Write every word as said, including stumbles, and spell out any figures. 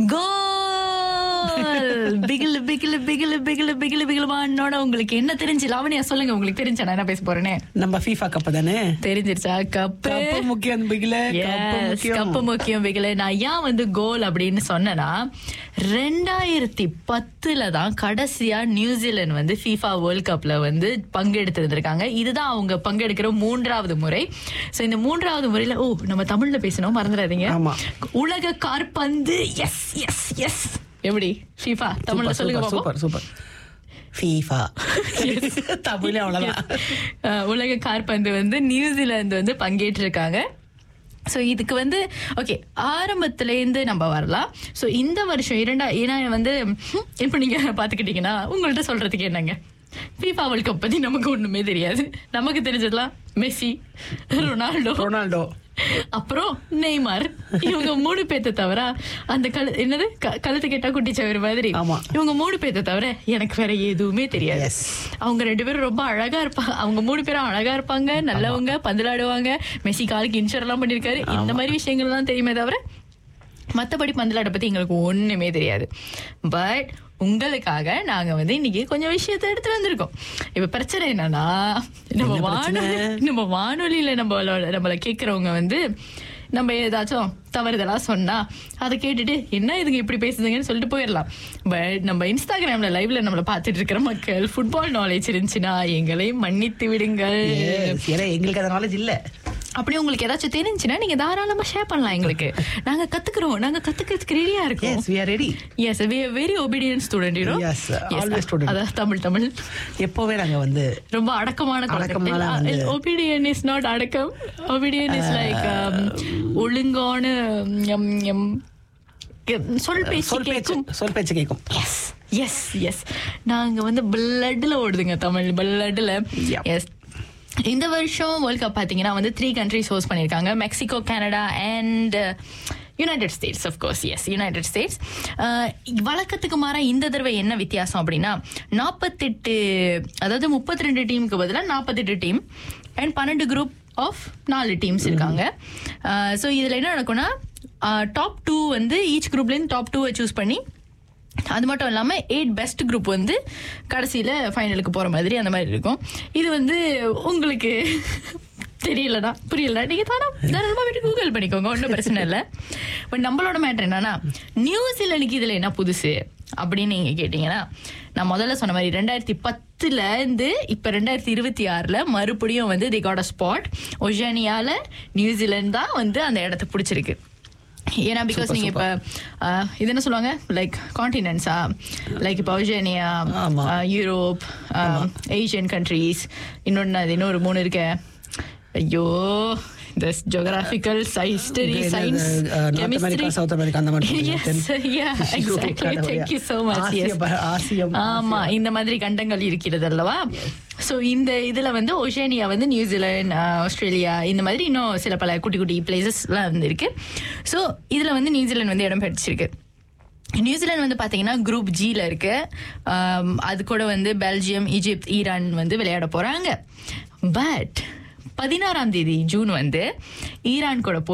கோல் பிகில் பிகில் பிகில் பிகில் பிகில் பிகிலுமானோட உங்களுக்கு என்ன தெரிஞ்சு? லாவணியா சொல்லுங்க, உங்களுக்கு தெரிஞ்சா நான் என்ன பேச போறேன்னு. நம்ம ஃபீஃபா கப் தானே தெரிஞ்சிருச்சா? கப் முக்கியம் பிகில, கப் முக்கியம் பிகில. நான் ஏன் வந்து கோல் அப்படின்னு சொன்னேன்னா, ரெண்டாயிரத்தி பத்துல தான் கடைசியா நியூசிலாந்து வந்து ஃபீஃபா வேர்ல்ட் கப்ல வந்து பங்கெடுத்து இருந்திருக்காங்க. இதுதான் அவங்க பங்கெடுக்கிற மூன்றாவது முறை. சோ இந்த மூன்றாவது முறையில ஓ நம்ம தமிழ்ல பேசணும் மறந்துடாதீங்க. உலக காற்பந்து எஸ் எஸ் எஸ் எப்படி ஃபீஃபா தமிழ்ல சொல்லுங்க. Super super. ஃபீஃபா தமிழ் அவ்வளவுதான். உலக காற்பந்து வந்து நியூசிலாந்து வந்து பங்கேற்றிருக்காங்க. ஸோ இதுக்கு வந்து ஓகே ஆரம்பத்துலேருந்து நம்ம வரலாம். ஸோ இந்த வருஷம் இரண்டா ஏன்னா வந்து இப்போ நீங்கள் பார்த்துக்கிட்டிங்கன்னா உங்கள்கிட்ட சொல்கிறதுக்கு என்னங்க, ஃபீஃபா வேர்ல்ட் கப் பற்றி நமக்கு ஒன்றுமே தெரியாது. நமக்கு தெரிஞ்சதுலாம் மெஸ்ஸி, ரொனால்டோ ரொனால்டோ அப்புறம் நெய்மார், இவங்க மூணு பேர்த்த தவிர அந்த கழு என்னது கழுத்து கேட்டா குட்டி சவறு மாதிரி இவங்க மூணு பேர்த்த தவிர எனக்கு வேற எதுவுமே தெரியாது. அவங்க ரெண்டு பேரும் ரொம்ப அழகா இருப்பாங்க. அவங்க மூணு பேரும் அழகா இருப்பாங்க, நல்லவங்க, பந்தலாடுவாங்க. மெஸ்ஸி காலுக்கு இன்ஷூர் எல்லாம் பண்ணிருக்காரு. இந்த மாதிரி விஷயங்கள் தான் தெரியுமே தவிர மற்றபடி பந்தலாட்ட பத்தி எங்களுக்கு ஒண்ணுமே தெரியாது. பட் உங்களுக்காக நாங்க வந்து இன்னைக்கு கொஞ்சம் விஷயத்த எடுத்து வந்திருக்கோம். இப்ப பிரச்சனை என்னன்னா, நம்ம வானொலி நம்ம வானொலியில நம்ம நம்மள கேட்கறவங்க வந்து நம்ம ஏதாச்சும் தவறுதலா சொன்னா அதை கேட்டுட்டு என்ன இதுங்க இப்படி பேசுதுங்கன்னு சொல்லிட்டு போயிடலாம். பட் நம்ம இன்ஸ்டாகிராம்ல லைவ்ல நம்மள பாத்துட்டு இருக்கிற மக்கள் ஃபுட்பால் நாலேஜ் இருந்துச்சுன்னா எங்களை மன்னித்து விடுங்கள். எங்களுக்கு அந்த நாலேஜ் இல்ல. அப்படி உங்களுக்கு ஏதாச்சும் தெரிஞ்சுன்னா நீங்க தாராளமா ஷேர் பண்ணலாம். எங்களுக்கு நாங்க கத்துக்கிறோம், நாங்க கத்துக்கிறதுக்கு ரெடியா இருக்கோம். Yes, we are ready. Yes, we are very obedient student, you know. Yes, always student. அத தமிழ் தமிழ் எப்பவே நாங்க வந்து ரொம்ப அடக்கமான அடக்கமான obedient is not அடக்கம். obedient is like ஒழுங்கான சொல் பேச்சு கேக்கும். சொல் பேச்சு கேக்கும். எஸ் எஸ் எஸ் நாங்க வந்து பிளட்ல ஓடுதுங்க தமிழ், பிளட்ல. எஸ் இந்த வருஷம் வேர்ல்ட் கப் பாத்தீங்கன்னா வந்து த்ரீ கண்ட்ரிஸ் ஹோஸ்ட் பண்ணிருக்காங்க. Mexico, Canada and United states. Of course S United states. வழக்கத்துக்கு மாறா இந்த தடவை என்ன வித்தியாசம் அப்படின்னா, நாற்பத்தெட்டு அதாவது முப்பத்தி ரெண்டு டீமுக்கு பதிலாக நாற்பத்தெட்டு டீம் அண்ட் பன்னெண்டு குரூப் ஆஃப் நாலு டீம்ஸ் இருக்காங்க. ஸோ இதில் என்ன நடக்கும்னா, டாப் டூ வந்து ஈச் குரூப்லேருந்து டாப் டூவை சூஸ் பண்ணி, அது மட்டும் இல்லாமல் எயிட் பெஸ்ட் குரூப் வந்து கடைசியில் ஃபைனலுக்கு போகிற மாதிரி அந்த மாதிரி இருக்கும். இது வந்து உங்களுக்கு தெரியலடா புரியல நீங்கள் தானே தாராளமாக போய்ட்டு கூகுள் பண்ணிக்கோங்க, ஒன்றும் பிரச்சனை இல்லை. பட் நம்மளோட மேட்ரு என்னன்னா, நியூசிலாந்துக்கு இதில் என்ன புதுசு அப்படின்னு நீங்கள் கேட்டிங்கன்னா, நான் முதல்ல சொன்ன மாதிரி ரெண்டாயிரத்தி பத்துல இருந்து இப்போ ரெண்டாயிரத்தி இருபத்தி ஆறில் மறுபடியும் வந்து தி காட் அ ஸ்பாட். ஒஜானியாவில் நியூசிலாந்து தான் வந்து அந்த இடத்த பிடிச்சிருக்கு. ஏன்னா பிகாஸ் நீங்க இப்ப இது என்ன சொல்லுவாங்க, லைக் கான்டினென்ட்ஸா, லைக் இப்போ ஒஜேனியா, யூரோப், ஏசியன் கண்ட்ரீஸ், இன்னொன்னு அது இன்னொரு மூணு இருக்கு. ஐயோ இந்த geographical history, science, chemistry, south America அந்த மாதிரி. Yes yeah exactly, thank you so much. Asia, ஆமா இந்த மாதிரி கண்டங்கள் இருக்கிறது அல்லவா. ஸோ இந்த இதில் வந்து ஒஷேனியா வந்து நியூசிலாந்து, ஆஸ்திரேலியா, இந்த மாதிரி இன்னும் சில பல குட்டி குட்டி பிளேசஸ்லாம் வந்து இருக்கு. ஸோ இதில் வந்து நியூசிலாந்து வந்து இடம் பிடிச்சிருக்கு. நியூசிலாந்து வந்து பார்த்தீங்கன்னா குரூப் ஜியில் இருக்கு. அது கூட வந்து பெல்ஜியம், ஈஜிப்த், ஈரான் வந்து விளையாட போறாங்க. பட் பதினாறாம் தேதி ஜூன் வந்து ஈரான் கூட